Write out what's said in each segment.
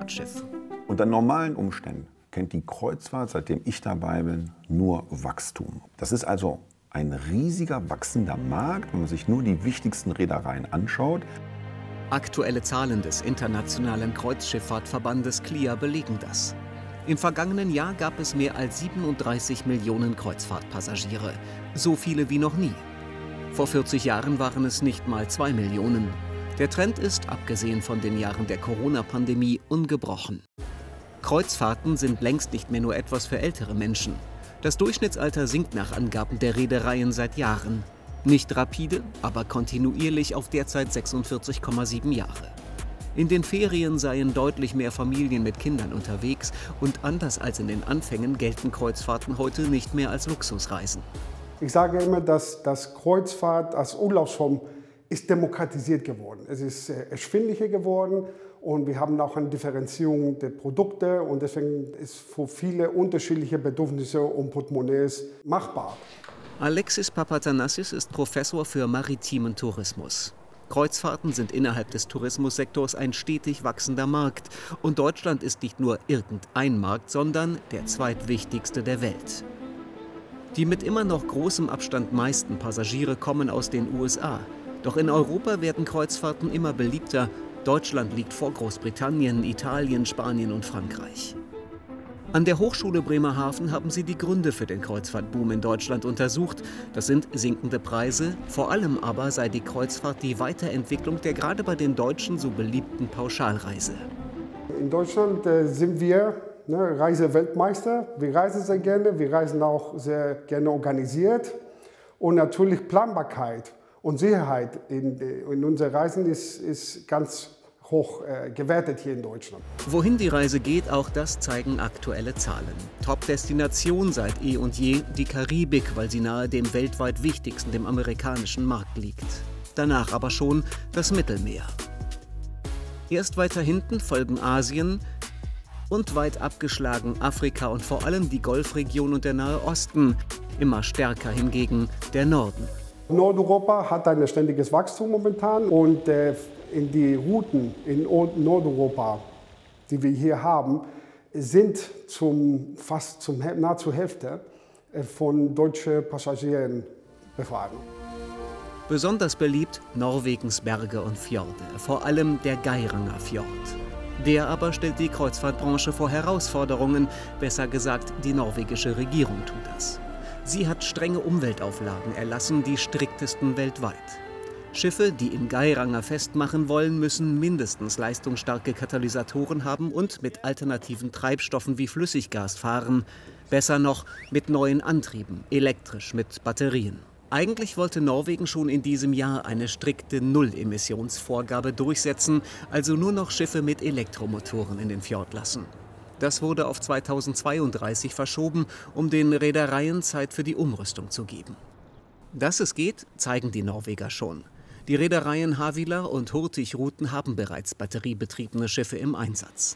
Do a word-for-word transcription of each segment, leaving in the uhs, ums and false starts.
Kreuzfahrtschiff. Unter normalen Umständen kennt die Kreuzfahrt, seitdem ich dabei bin, nur Wachstum. Das ist also ein riesiger wachsender Markt, wenn man sich nur die wichtigsten Reedereien anschaut. Aktuelle Zahlen des Internationalen Kreuzschifffahrtverbandes C L I A belegen das. Im vergangenen Jahr gab es mehr als siebenunddreißig Millionen Kreuzfahrtpassagiere, so viele wie noch nie. Vor vierzig Jahren waren es nicht mal zwei Millionen. Der Trend ist, abgesehen von den Jahren der Corona-Pandemie, ungebrochen. Kreuzfahrten sind längst nicht mehr nur etwas für ältere Menschen. Das Durchschnittsalter sinkt nach Angaben der Reedereien seit Jahren. Nicht rapide, aber kontinuierlich auf derzeit sechsundvierzig Komma sieben Jahre. In den Ferien seien deutlich mehr Familien mit Kindern unterwegs und anders als in den Anfängen gelten Kreuzfahrten heute nicht mehr als Luxusreisen. Ich sage immer, dass das Kreuzfahrt als Urlaubsform ist demokratisiert geworden. Es ist erschwinglicher geworden und wir haben auch eine Differenzierung der Produkte und deswegen ist für viele unterschiedliche Bedürfnisse und Portemonnaies machbar. Alexis Papathanassios ist Professor für maritimen Tourismus. Kreuzfahrten sind innerhalb des Tourismussektors ein stetig wachsender Markt. Und Deutschland ist nicht nur irgendein Markt, sondern der zweitwichtigste der Welt. Die mit immer noch großem Abstand meisten Passagiere kommen aus den U S A. Doch in Europa werden Kreuzfahrten immer beliebter. Deutschland liegt vor Großbritannien, Italien, Spanien und Frankreich. An der Hochschule Bremerhaven haben sie die Gründe für den Kreuzfahrtboom in Deutschland untersucht. Das sind sinkende Preise, vor allem aber sei die Kreuzfahrt die Weiterentwicklung der gerade bei den Deutschen so beliebten Pauschalreise. In Deutschland äh, sind wir ne, Reiseweltmeister. Wir reisen sehr gerne, wir reisen auch sehr gerne organisiert. Und natürlich Planbarkeit und Sicherheit in, in unseren Reisen ist, ist ganz hoch äh, gewertet hier in Deutschland. Wohin die Reise geht, auch das zeigen aktuelle Zahlen. Top-Destination seit eh und je die Karibik, weil sie nahe dem weltweit wichtigsten, dem amerikanischen Markt liegt. Danach aber schon das Mittelmeer. Erst weiter hinten folgen Asien und weit abgeschlagen Afrika und vor allem die Golfregion und der Nahe Osten. Immer stärker hingegen der Norden. Nordeuropa hat ein ständiges Wachstum momentan und äh, in die Routen in Nordeuropa, die wir hier haben, sind zum, fast zum, nahezu Hälfte von deutschen Passagieren befahren. Besonders beliebt Norwegens Berge und Fjorde, vor allem der Geiranger Fjord. Der aber stellt die Kreuzfahrtbranche vor Herausforderungen, besser gesagt, die norwegische Regierung tut das. Sie hat strenge Umweltauflagen erlassen, die striktesten weltweit. Schiffe, die in Geiranger festmachen wollen, müssen mindestens leistungsstarke Katalysatoren haben und mit alternativen Treibstoffen wie Flüssiggas fahren. Besser noch mit neuen Antrieben, elektrisch mit Batterien. Eigentlich wollte Norwegen schon in diesem Jahr eine strikte Null-Emissionsvorgabe durchsetzen, also nur noch Schiffe mit Elektromotoren in den Fjord lassen. Das wurde auf zweitausendzweiunddreißig verschoben, um den Reedereien Zeit für die Umrüstung zu geben. Dass es geht, zeigen die Norweger schon. Die Reedereien Havila und Hurtigruten haben bereits batteriebetriebene Schiffe im Einsatz.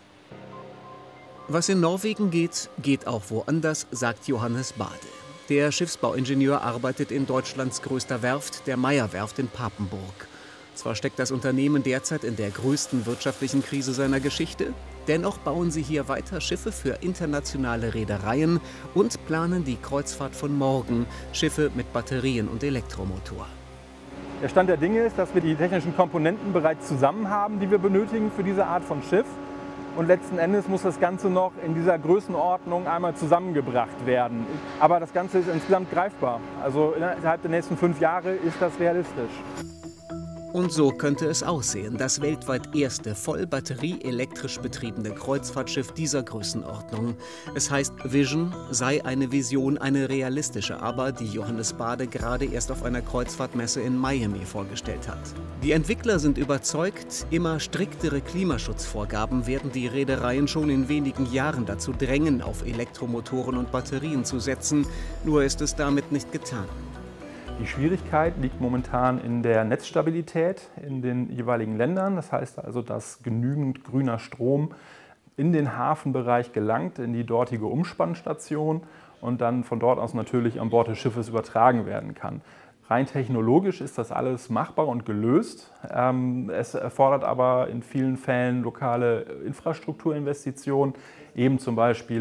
Was in Norwegen geht, geht auch woanders, sagt Johannes Bade. Der Schiffsbauingenieur arbeitet in Deutschlands größter Werft, der Meyer-Werft in Papenburg. Zwar steckt das Unternehmen derzeit in der größten wirtschaftlichen Krise seiner Geschichte, dennoch bauen sie hier weiter Schiffe für internationale Reedereien und planen die Kreuzfahrt von morgen, Schiffe mit Batterien und Elektromotor. Der Stand der Dinge ist, dass wir die technischen Komponenten bereits zusammen haben, die wir benötigen für diese Art von Schiff. Und letzten Endes muss das Ganze noch in dieser Größenordnung einmal zusammengebracht werden. Aber das Ganze ist insgesamt greifbar. Also innerhalb der nächsten fünf Jahre ist das realistisch. Und so könnte es aussehen, das weltweit erste voll batterieelektrisch betriebene Kreuzfahrtschiff dieser Größenordnung. Es heißt Vision, sei eine Vision, eine realistische, aber die Johannes Bade gerade erst auf einer Kreuzfahrtmesse in Miami vorgestellt hat. Die Entwickler sind überzeugt, immer striktere Klimaschutzvorgaben werden die Reedereien schon in wenigen Jahren dazu drängen, auf Elektromotoren und Batterien zu setzen, nur ist es damit nicht getan. Die Schwierigkeit liegt momentan in der Netzstabilität in den jeweiligen Ländern. Das heißt also, dass genügend grüner Strom in den Hafenbereich gelangt, in die dortige Umspannstation und dann von dort aus natürlich an Bord des Schiffes übertragen werden kann. Rein technologisch ist das alles machbar und gelöst. Es erfordert aber in vielen Fällen lokale Infrastrukturinvestitionen, eben zum Beispiel